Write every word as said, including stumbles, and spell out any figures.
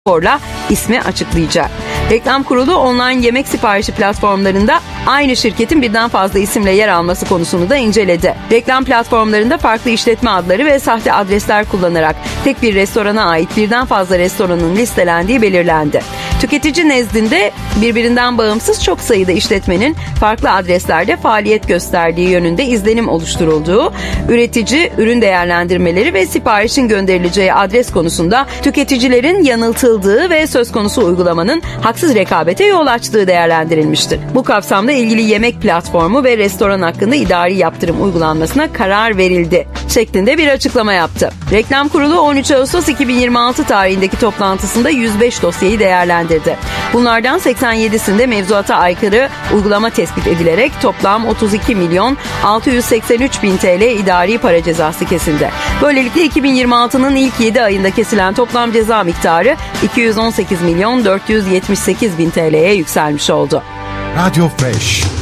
raporla ismi açıklayacak. Reklam Kurulu online yemek siparişi platformlarında aynı şirketin birden fazla isimle yer alması konusunu da inceledi. Reklam platformlarında farklı işletme adları ve sahte adresler kullanarak tek bir restorana ait birden fazla restoranın listelendiği belirlendi. Tüketici nezdinde birbirinden bağımsız çok sayıda işletmenin farklı adreslerde faaliyet gösterdiği yönünde izlenim oluşturulduğu, üretici, ürün değerlendirmeleri ve siparişin gönderileceği adres konusunda tüketicilerin yanıltıldığı ve söz konusu uygulamanın haksız rekabete yol açtığı değerlendirilmiştir. Bu kapsamda ilgili yemek platformu ve restoran hakkında idari yaptırım uygulanmasına karar verildi şeklinde bir açıklama yaptı. Reklam Kurulu on üç Ağustos iki bin yirmi altı tarihindeki toplantısında yüz beş dosyayı değerlendirdi. Bunlardan seksen yedisinde mevzuata aykırı uygulama tespit edilerek toplam otuz iki milyon altı yüz seksen üç bin T L idari para cezası kesildi. Böylelikle iki bin yirmi altının ilk yedi ayında kesilen toplam ceza miktarı iki yüz on sekiz milyon dört yüz yetmiş sekiz bin T L'ye yükselmiş oldu. Radyo Fresh.